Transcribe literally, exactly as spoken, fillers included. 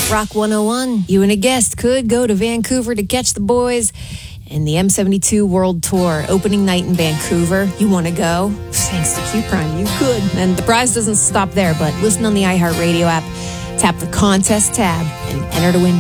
Rock one oh one. You and a guest could go to Vancouver to catch the boys in the M seventy-two World Tour. Opening night in Vancouver. You want to go? Thanks to Q Prime, you could. And the prize doesn't stop there, but listen on the iHeartRadio app, tap the contest tab, and enter to win